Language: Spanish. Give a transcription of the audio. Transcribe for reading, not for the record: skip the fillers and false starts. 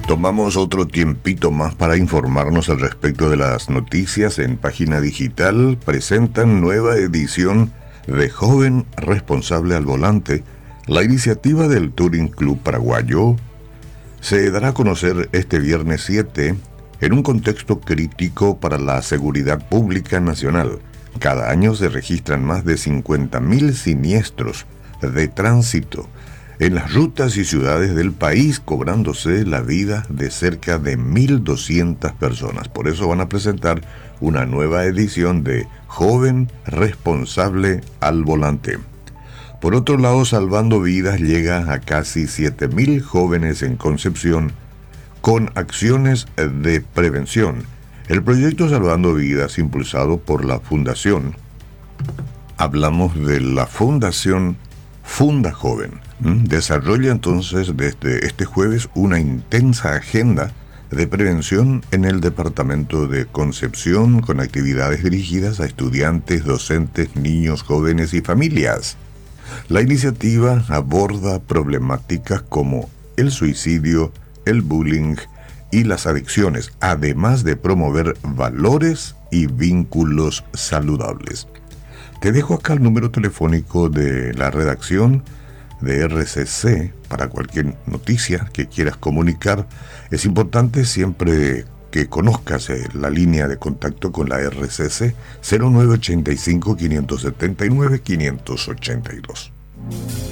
Tomamos otro tiempito más para informarnos al respecto de las noticias. En Página Digital presentan nueva edición de Joven Responsable al Volante. La iniciativa del Touring Club Paraguayo se dará a conocer este viernes 7 en un contexto crítico para la seguridad pública nacional. Cada año se registran más de 50.000 siniestros de tránsito en las rutas y ciudades del país, cobrándose la vida de cerca de 1.200 personas. Por eso van a presentar una nueva edición de Joven Responsable al Volante. Por otro lado, Salvando Vidas llega a casi 7.000 jóvenes en Concepción con acciones de prevención. El proyecto Salvando Vidas, impulsado por la Fundación, hablamos de la Fundación Funda Joven, desarrolla entonces desde este jueves una intensa agenda de prevención en el departamento de Concepción, con actividades dirigidas a estudiantes, docentes, niños, jóvenes y familias. La iniciativa aborda problemáticas como el suicidio, el bullying y las adicciones, además de promover valores y vínculos saludables. Te dejo acá el número telefónico de la redacción de RCC para cualquier noticia que quieras comunicar. Es importante siempre que conozcas la línea de contacto con la RCC 0985 579 582.